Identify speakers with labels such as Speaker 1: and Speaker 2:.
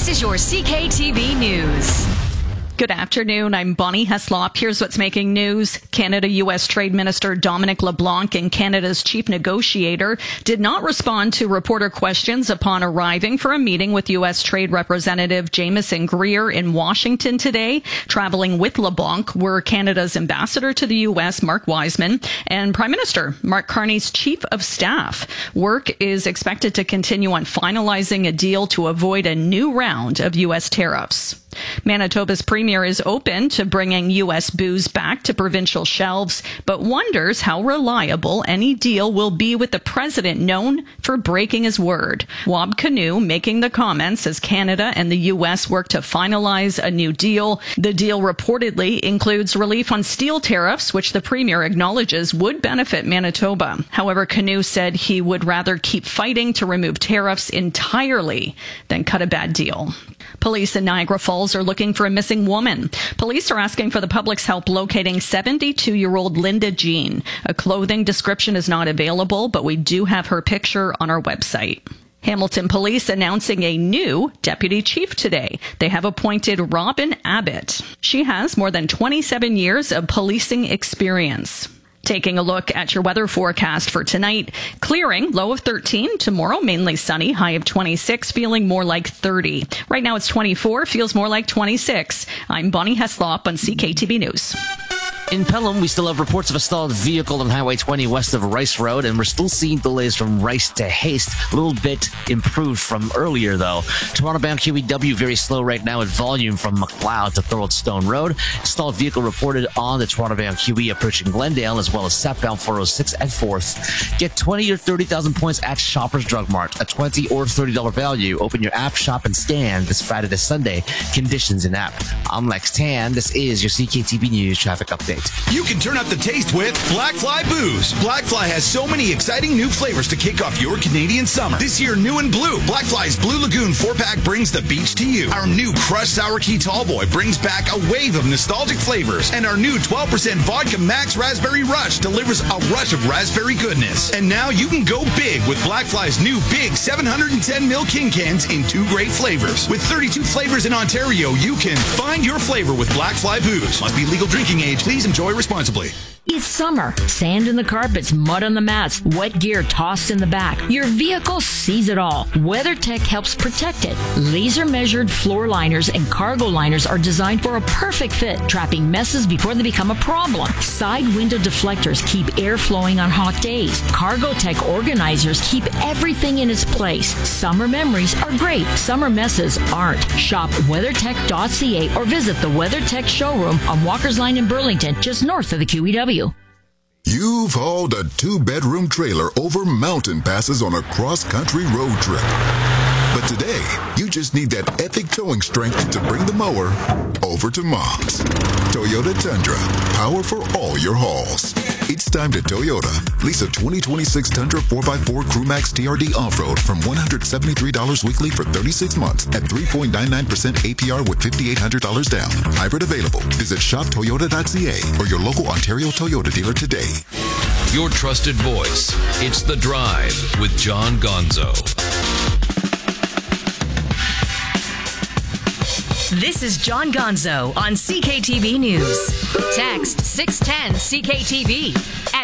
Speaker 1: This is your CKTV News.
Speaker 2: Good afternoon. I'm Bonnie Heslop. Here's what's making news. Canada-U.S. Trade Minister Dominic LeBlanc and Canada's chief negotiator did not respond to reporter questions upon arriving for a meeting with U.S. Trade Representative Jamieson Greer in Washington today. Traveling with LeBlanc were Canada's ambassador to the U.S., Mark Wiseman, and Prime Minister Mark Carney's chief of staff. Work is expected to continue on finalizing a deal to avoid a new round of U.S. tariffs. Manitoba's premier is open to bringing U.S. booze back to provincial shelves, but wonders how reliable any deal will be with the president known for breaking his word. Wab Kinew making the comments as Canada and the U.S. work to finalize a new deal. The deal reportedly includes relief on steel tariffs, which the premier acknowledges would benefit Manitoba. However, Kinew said he would rather keep fighting to remove tariffs entirely than cut a bad deal. Police in Niagara Falls are looking for a missing woman. Police are asking for the public's help locating 72-year-old Linda Jean. A clothing description is not available, but we do have her picture on our website. Hamilton Police announcing a new deputy chief today. They have appointed Robin Abbott. She has more than 27 years of policing experience. Taking a look at your weather forecast for tonight. Clearing, low of 13. Tomorrow, mainly sunny, high of 26, feeling more like 30. Right now it's 24, feels more like 26. I'm Bonnie Heslop on CKTV News.
Speaker 3: In Pelham, we still have reports of a stalled vehicle on Highway 20 west of Rice Road, and we're still seeing delays from Rice to Haste. A little bit improved from earlier, though. Toronto-bound QEW very slow right now at volume from McLeod to Thorold Stone Road. Stalled vehicle reported on the Toronto-bound QE approaching Glendale, as well as southbound 406 at 4th. Get 20 or 30,000 points at Shoppers Drug Mart. A $20 or $30 value. Open your app, shop, and scan this Friday to Sunday. Conditions in app. I'm Lex Tan. This is your CKTV News Traffic Update.
Speaker 4: You can turn up the taste with Black Fly Booze. Black Fly has so many exciting new flavors to kick off your Canadian summer. This year, new and blue, Black Fly's Blue Lagoon 4-pack brings the beach to you. Our new Crushed Sour Key Tallboy brings back a wave of nostalgic flavors. And our new 12% Vodka Max Raspberry Rush delivers a rush of raspberry goodness. And now you can go big with Black Fly's new big 710ml King Cans in 2 great flavors. With 32 flavors in Ontario, you can find your flavor with Black Fly Booze. Must be legal drinking age. Please enjoy responsibly.
Speaker 5: It's summer. Sand in the carpets, mud on the mats, wet gear tossed in the back. Your vehicle sees it all. WeatherTech helps protect it. Laser-measured floor liners and cargo liners are designed for a perfect fit, trapping messes before they become a problem. Side window deflectors keep air flowing on hot days. CargoTech organizers keep everything in its place. Summer memories are great. Summer messes aren't. Shop WeatherTech.ca or visit the WeatherTech showroom on Walker's Line in Burlington, just north of the QEW.
Speaker 6: You've hauled a 2-bedroom trailer over mountain passes on a cross-country road trip. But today, you just need that epic towing strength to bring the mower over to Mom's. Toyota Tundra, power for all your hauls. It's time to Toyota. Lease a 2026 Tundra 4x4 CrewMax TRD off-road from $173 weekly for 36 months at 3.99% APR with $5,800 down. Hybrid available. Visit shoptoyota.ca or your local Ontario Toyota dealer today.
Speaker 7: Your trusted voice. It's The Drive with John Gonzo.
Speaker 1: This is John Gonzo on CKTV News. Text 610 CKTV at